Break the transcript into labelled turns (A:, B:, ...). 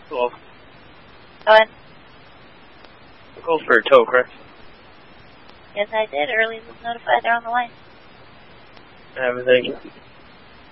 A: Cool.
B: Go ahead.
A: Go for a tow, correct?
B: Yes, I did. Early was notified they're on the line.
A: Have a thank you.